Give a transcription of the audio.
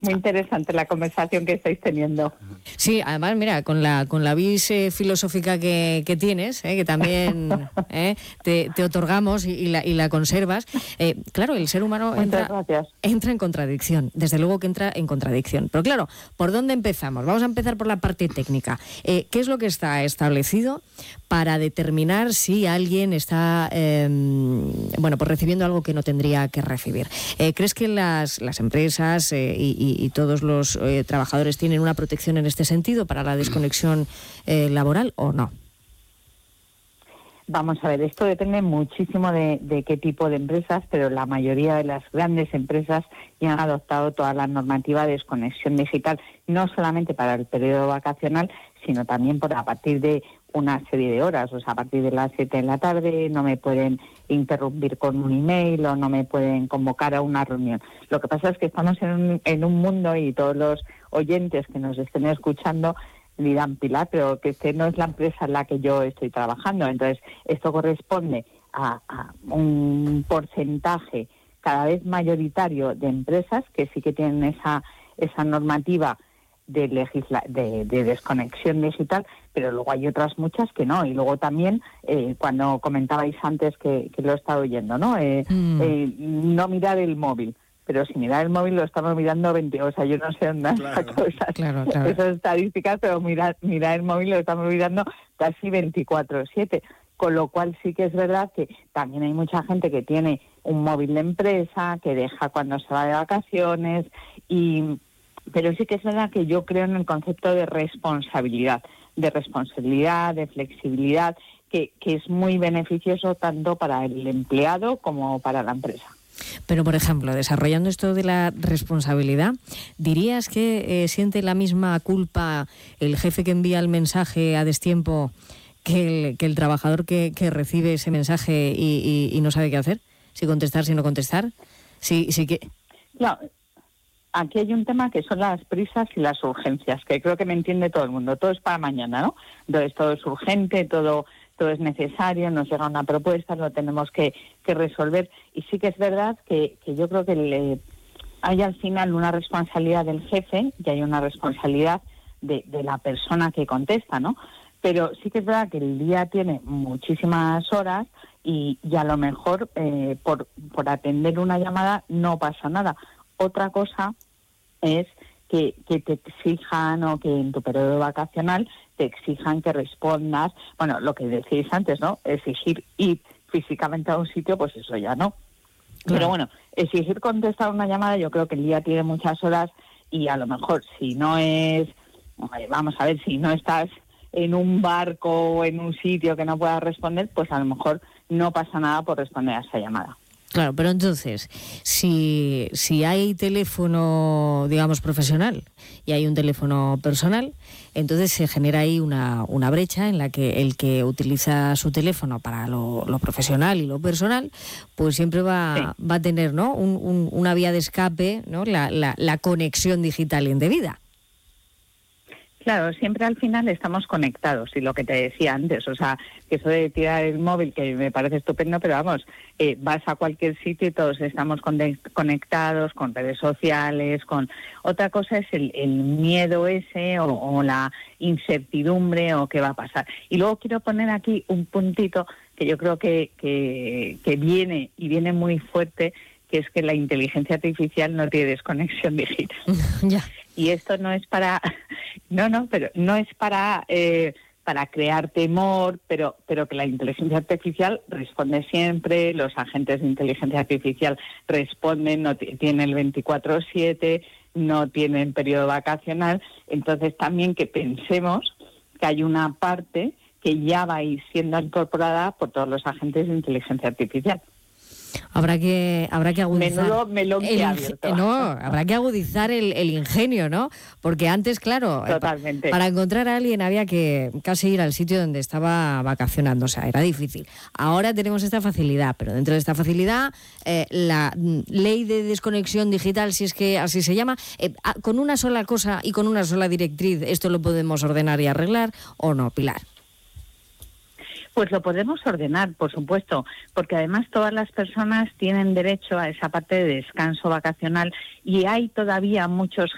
Muy interesante la conversación que estáis teniendo. Sí, además, mira, con la vis filosófica que tienes, que también te otorgamos y la conservas. Claro, el ser humano entra en contradicción. Desde luego que entra en contradicción. Pero claro, ¿por dónde empezamos? Vamos a empezar por la parte técnica. ¿Qué es lo que está establecido para determinar si alguien está pues recibiendo algo que no tendría que recibir? ¿Crees que las empresas y todos los trabajadores tienen una protección en este sentido para la desconexión laboral o no? Vamos a ver, esto depende muchísimo de qué tipo de empresas, pero la mayoría de las grandes empresas ya han adoptado toda la normativa de desconexión digital, no solamente para el periodo vacacional, sino también a partir de una serie de horas. O sea, a partir de las 7 de la tarde no me pueden interrumpir con un email o no me pueden convocar a una reunión. Lo que pasa es que estamos en un mundo, y todos los oyentes que nos estén escuchando dirán: Pilar, pero que no es la empresa en la que yo estoy trabajando. Entonces, esto corresponde a un porcentaje cada vez mayoritario de empresas que sí que tienen esa normativa de desconexión digital, pero luego hay otras muchas que no. Y luego también, cuando comentabais antes que lo he estado oyendo, ¿no? No mirar el móvil. Pero si mirar el móvil lo estamos mirando 20, o sea, yo no sé dónde saco esas estadísticas, pero mirar el móvil lo estamos mirando casi 24/7. Con lo cual sí que es verdad que también hay mucha gente que tiene un móvil de empresa, que deja cuando se va de vacaciones, pero sí que es verdad que yo creo en el concepto de responsabilidad, de flexibilidad, que es muy beneficioso tanto para el empleado como para la empresa. Pero, por ejemplo, desarrollando esto de la responsabilidad, ¿dirías que siente la misma culpa el jefe que envía el mensaje a destiempo que el trabajador que recibe ese mensaje y no sabe qué hacer? ¿Si contestar, si no contestar? Sí que... No, aquí hay un tema que son las prisas y las urgencias, que creo que me entiende todo el mundo. Todo es para mañana, ¿no? Entonces todo es urgente, todo es necesario, nos llega una propuesta, lo tenemos que resolver. Y sí que es verdad que yo creo que hay al final una responsabilidad del jefe y hay una responsabilidad de la persona que contesta, ¿no? Pero sí que es verdad que el día tiene muchísimas horas y a lo mejor por atender una llamada no pasa nada. Otra cosa es que te exijan, o que en tu periodo vacacional te exijan que respondas, bueno, lo que decíais antes, ¿no? Exigir ir físicamente a un sitio, pues eso ya no. Claro. Pero bueno, exigir contestar una llamada, yo creo que el día tiene muchas horas y a lo mejor si no estás en un barco o en un sitio que no puedas responder, pues a lo mejor no pasa nada por responder a esa llamada. Claro, pero entonces, si hay teléfono, digamos, profesional y hay un teléfono personal, entonces se genera ahí una brecha en la que el que utiliza su teléfono para lo profesional y lo personal, pues siempre va a tener, ¿no?, una vía de escape, ¿no?, la conexión digital indebida. Claro, siempre al final estamos conectados, y lo que te decía antes, o sea, que eso de tirar el móvil, que me parece estupendo, pero vamos, vas a cualquier sitio y todos estamos conectados con redes sociales, otra cosa es el miedo ese o la incertidumbre o qué va a pasar. Y luego quiero poner aquí un puntito que yo creo que viene muy fuerte, que es que la inteligencia artificial no tiene desconexión digital. Ya. Y esto no es para... pero no es para crear temor, pero que la inteligencia artificial responde siempre, los agentes de inteligencia artificial responden, no tienen el 24/7, no tienen periodo vacacional. Entonces también que pensemos que hay una parte que ya va a ir siendo incorporada por todos los agentes de inteligencia artificial. Habrá que agudizar. Menudo melón que ha abierto. No, habrá que agudizar el ingenio, ¿no? Porque antes, claro, totalmente, para encontrar a alguien había que casi ir al sitio donde estaba vacacionando, o sea, era difícil. Ahora tenemos esta facilidad, pero dentro de esta facilidad, la ley de desconexión digital, si es que así se llama, con una sola cosa y con una sola directriz, ¿esto lo podemos ordenar y arreglar o no, Pilar? Pues lo podemos ordenar, por supuesto, porque además todas las personas tienen derecho a esa parte de descanso vacacional y hay todavía muchos